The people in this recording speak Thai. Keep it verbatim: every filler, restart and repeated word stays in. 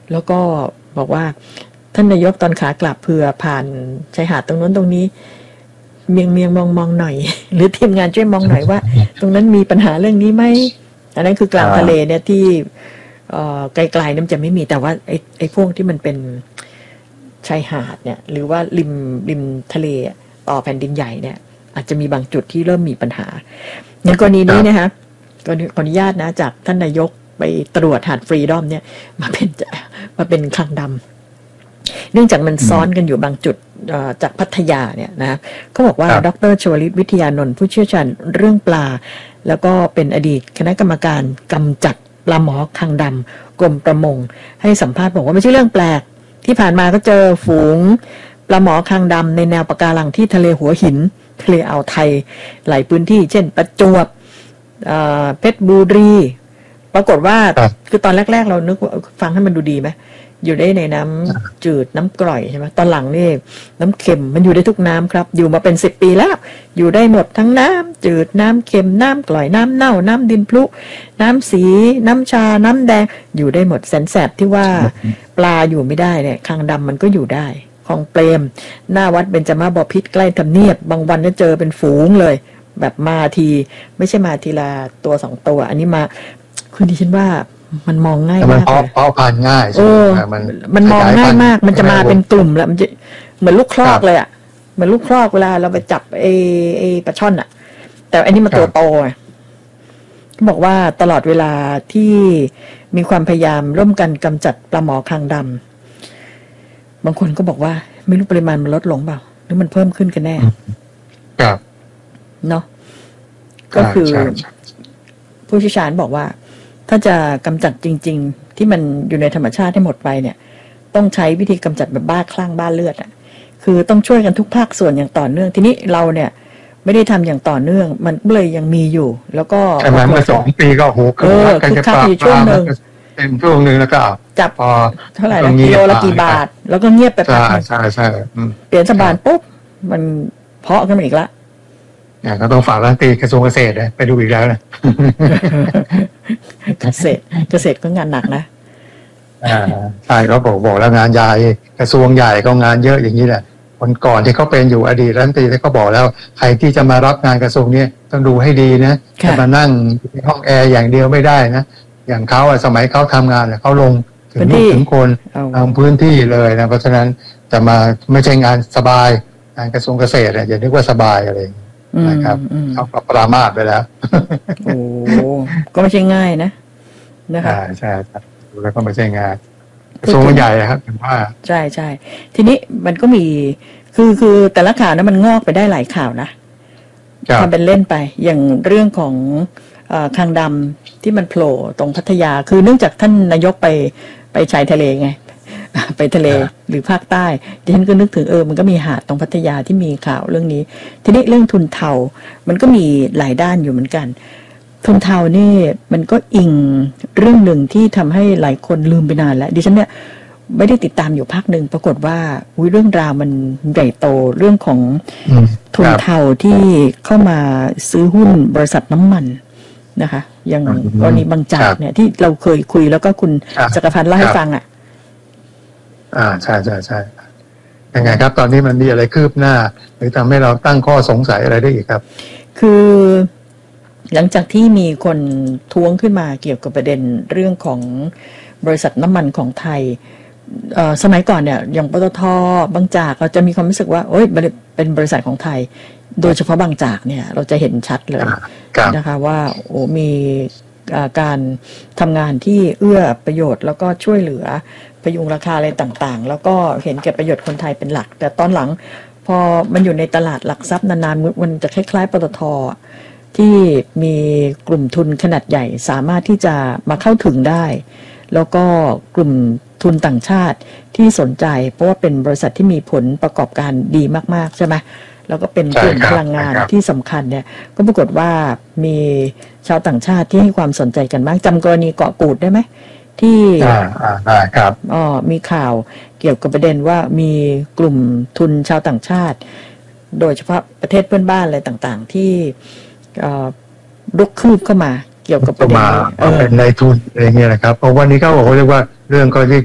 แล้วก็บอกว่าท่านนายกตอนขากลับเผื่อผ่านชายหาดตรงนั้นตรงนี้เมียงเมียงมองมองหน่อยหรือทีมงานช่วยมองหน่อยว่าตรงนั้นมีปัญหาเรื่องนี้ไหมอันนั้นคือกลางทะเลเนี่ยที่ไกลๆนั้นจะไม่มีแต่ว่าไอ้ไอ้พวกที่มันเป็นชายหาดเนี่ยหรือว่าริมริมทะเลต่อแผ่นดินใหญ่เนี่ยอาจจะมีบางจุดที่เริ่มมีปัญหาในกรณีนี้นะคะขออนุญาตนะจากท่านนายกไปตรวจหาดฟรีดอมเนี่ยมาเป็นมาเป็นคลังดำเนื่องจากมันซ้อนกันอยู่บางจุดจากพัทยาเนี่ยนะเขาบอกว่าดร.ชวลิตวิทยานนท์ผู้เชี่ยวชาญเรื่องปลาแล้วก็เป็นอดีตคณะกรรมการกำจัดปลาหมอคางดำกรมประมงให้สัมภาษณ์บอกว่าไม่ใช่เรื่องแปลกที่ผ่านมาก็เจอฝูงปลาหมอคางดำในแนวปะการังที่ทะเลหัวหินทะเลอ่าวไทยหลายพื้นที่เช่นประจวบเพชรบุรีปรากฏว่าคือตอนแรกๆเรานึกว่าฟังให้มันดูดีไหมอยู่ได้ในน้ำจืดน้ำกร่อยใช่ไหมตอนหลังนี่น้ำเค็มมันอยู่ได้ทุกน้ำครับอยู่มาเป็นสิบปีแล้วอยู่ได้หมดทั้งน้ำจืดน้ำเค็มน้ำกร่อยน้ำเน่าน้ำดินพลุน้ำสีน้ำชาน้ำแดงอยู่ได้หมดแสนแสบที่ว่าปลาอยู่ไม่ได้เนี่ยคางดำมันก็อยู่ได้คลองเปรมหน้าวัดเบญจมาบพิตรใกล้ทำเนียบบางวันก็เจอเป็นฝูงเลยแบบมาทีไม่ใช่มาทีละตัวสองตัวอันนี้มาคุณดิฉันว่ามันมองง่ายมากเลยเพาะพันธุ์ง่ายใช่ไหมมันมันมองง่ายมากมันจะมาเป็นกลุ่มแล้วมันจะเหมือนลูกครอกเลยอ่ะเหมือนลูกครอกเวลาเราไปจับไอ้ไอ้ปลาช่อนอ่ะแต่อันนี้มันตัวโตบอกว่าตลอดเวลาที่มีความพยายามร่วมกันกำจัดปลาหมอคางดำบางคนก็บอกว่าไม่รู้ปริมาณมันลดลงเปล่าหรือมันเพิ่มขึ้นกันแน่ครับเนาะก็คือผู้เชี่ยวชาญบอกว่าถ้าจะกำจัดจริงๆที่มันอยู่ในธรรมชาติให้หมดไปเนี่ยต้องใช้วิธีกำจัดแบบบ้าคลั่งบ้าเลือดอ่ะคือต้องช่วยกันทุกภาคส่วนอย่างต่อเนื่องทีนี้เราเนี่ยไม่ได้ทำอย่างต่อเนื่องมันเลยยังมีอยู่แล้วก็ประมาณสองปีก็โหเออคือค่าที่ช่วงนึงเต็มช่วงนึงแล้วก็จับพอเท่าไหร่ละกิโลละกี่บาทแล้วก็เงียบไปแป๊บนึงใช่ใช่เปลี่ยนสบานปุ๊บมันเพาะขึ้นมาอีกละก็ต้องฝากรัฐมนตรีกระทรวงเกษตรไปดูอีกแล้วนะเกษตรเกษตรก็งานหนักนะอ่าใช่เขาบอกบอกแล้วงานใหญ่กระทรวงใหญ่ก็งานเยอะอย่างนี้แหละคนก่อนที่เขาเป็นอยู่อดีตรัฐมนตรีเขาบอกแล้วใครที่จะมารับงานกระทรวงนี้ต้องดูให้ดีนะจะมานั่งในห้องแอร์อย่างเดียวไม่ได้นะอย่างเขาอะสมัยเขาทำงานเนี่ยเขาลงถึงลูกถึงคนทางพื้นที่เลยนะเพราะฉะนั้นจะมาไม่ใช่งานสบายงานกระทรวงเกษตรอย่านึกว่าสบายอะไรนะครับเขาปรามาสไปแล้วโอ้ก็ไม่ใช่ง่ายนะนะคะใช่ใช่ดูแล้วก็ไม่ใช่ง่ายกระทรวงใหญ่ครับผมว่าใช่ใช่ทีนี้มันก็มีคือคือแต่ละข่าวนะมันงอกไปได้หลายข่าวนะทำเป็นเล่นไปอย่างเรื่องของคางดำที่มันโผล่ตรงพัทยาคือเนื่องจากท่านนายกไปไปชายทะเลไงไปทะเลหรือภาคใต้ดิฉันก็นึกถึงเออมันก็มีหาดตรงพัทยาที่มีข่าวเรื่องนี้ทีนี้เรื่องทุนเทามันก็มีหลายด้านอยู่เหมือนกันทุนเทานี่มันก็อิงเรื่องหนึ่งที่ทำให้หลายคนลืมไปนานแล้วดิฉันเนี่ยไม่ได้ติดตามอยู่พักหนึ่งปรากฏว่าเรื่องราวมันใหญ่โตเรื่องของทุนเทาที่เข้ามาซื้อหุ้นบริษัทน้ำมันนะคะอย่างกรณีบางจากเนี่ยที่เราเคยคุยแล้วก็คุณจักรพันธ์เล่าให้ฟังอ่ะอ่าใช่ใช่ใช่ยังไงครับตอนนี้มันมีอะไรคืบหน้าหรือทำให้เราตั้งข้อสงสัยอะไรได้อีกครับคือหลังจากที่มีคนท้วงขึ้นมาเกี่ยวกับประเด็นเรื่องของบริษัทน้ำมันของไทยสมัยก่อนเนี่ยอย่างปตท.บางจากเราจะมีความรู้สึกว่าโอ๊ยเป็นบริษัทของไทยโดยเฉพาะบางจากเนี่ยเราจะเห็นชัดเลยนะคะว่าโอ้มีการทำงานที่เอื้อประโยชน์แล้วก็ช่วยเหลือพยุงราคาอะไรต่างๆแล้วก็เห็นแก่ประโยชน์คนไทยเป็นหลักแต่ตอนหลังพอมันอยู่ในตลาดหลักทรัพย์นานๆมันจะคล้ายๆปตท.ที่มีกลุ่มทุนขนาดใหญ่สามารถที่จะมาเข้าถึงได้แล้วก็กลุ่มทุนต่างชาติที่สนใจเพราะว่าเป็นบริษัทที่มีผลประกอบการดีมากๆใช่ไหมแล้วก็เป็นกลุ่มพลังงานที่สำคัญเนี่ยก็ปรากฏว่ามีชาวต่างชาติที่ให้ความสนใจกันมากจำกรณีเกาะกูดได้ไหมที่ได้ครับอ๋อมีข่าวเกี่ยวกับประเด็นว่ามีกลุ่มทุนชาวต่างชาติโดยเฉพาะประเทศเพื่อนบ้านอะไรต่างๆที่ลุกคืบเข้ามาเกี่ยวกับประเด็นเป็นในทุนอะไรเงี้ยนะครับเพราะวันนี้เขาบอกว่าเรียกว่าเรื่องก็ที่